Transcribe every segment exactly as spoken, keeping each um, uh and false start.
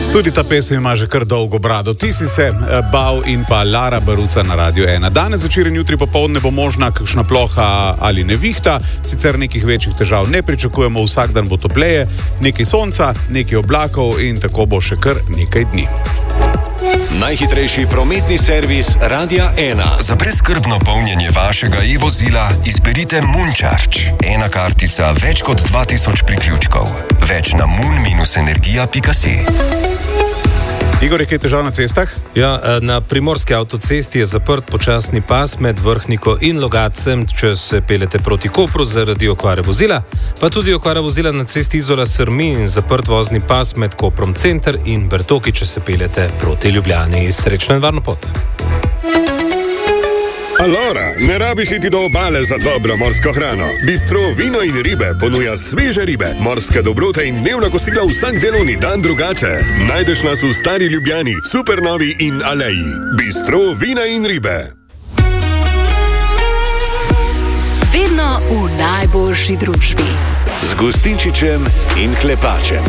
Tudi ta pesem ima že kar dolgo brado. Ti si se bal in pa Lara Baruca na Radio ena. Danes večer in jutri popoldne bo možna kakšna ploha ali nevihta, sicer nekih večjih težav ne pričakujemo, vsak dan bo topleje, nekaj sonca, nekaj oblakov in tako bo še kar nekaj dni. Najhitrejši prometni servis Radia ena. Za brezskrbno polnjenje vašega e-vozila izberite Muncharge. Ena kartica, več kot dva tisoč priključkov. Več na mun dash energija pika si. Igor, je kaj težav na cestah? Ja, na primorski avtocesti je zaprt počasni pas med Vrhniko in Logatcem, če se peljete proti Kopru zaradi okvare vozila, pa tudi okvara vozila na cesti Izola-Srmi in zaprt vozni pas med Koprom Center in Bertoki, če se peljete proti Ljubljani. Srečno in varno pot. Alora, ne rabiš iti do obale za dobro morsko hrano. Bistro Vino in ribe ponuja sveže ribe, morske dobrote in dnevna kosila vsak delovni dan drugače. Najdeš nas v Stari Ljubljani, Supernovi in Aleji. Bistro Vina in ribe. Vedno v najboljši družbi. Z Gustinčičem in Klepačem.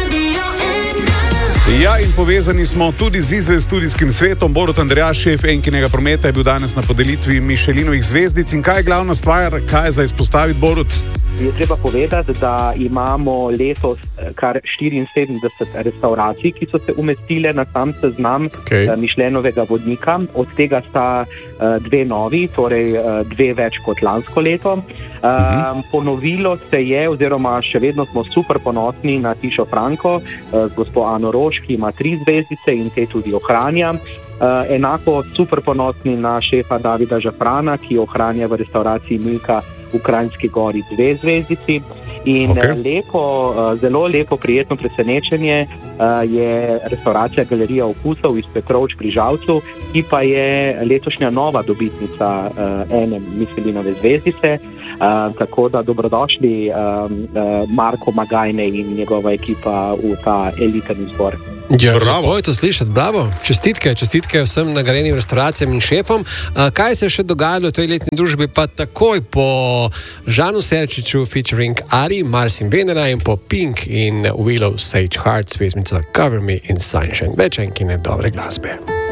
Ja, in povezani smo tudi z izven studijskim svetom. Borut Andrejaš, šef Enkinega prometa, je bil danes na podelitvi Michelinovih zvezdic. In kaj je glavna stvar, kaj je za izpostaviti, Borut? Je treba povedati, da imamo letos kar štiriinsedemdeset restauracij, ki so se umestile na sam seznam okay. Michelinovega vodnika. Od tega sta dve novi, torej dve več kot lansko leto. Uh-huh. Ponovilo se je, oziroma še vedno smo super ponosni na Tišo Franko, z gospo Ano Roš, ki ima tri zvezdice in te tudi ohranja. Uh, enako super ponosni na šefa Davida Žafrana, ki ohranja v restauraciji Milka v Kranjski Gori dve zvezdici. In okay. lepo, zelo lepo, prijetno presenečenje je restauracija Galerija okusov iz Petrovč pri Žalcu, ki pa je letošnja nova dobitnica ene Michelinove zvezdice. Tako da dobrodošli Marko Magajne in njegova ekipa v ta eliten izbor. Ja, bravo, je to slišati, bravo. Čestitke, čestitke vsem nagrajenim restauracijam in šefom. Kaj se je še dogajalo v tej letni družbi, pa takoj po Žanu Serčiču featuring Ari, Marcin Venera in po Pink in Willow Sage Heart s pesmico Cover Me in Sunshine. Več Enkine dobre glasbe.